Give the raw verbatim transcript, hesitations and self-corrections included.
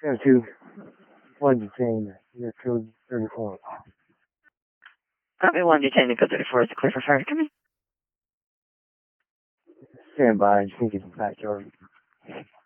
Sam two, one detained, near code thirty-four. Copy one detained to code thirty-four is clear for fire. Come in. Stand by, I just think it's the backyard.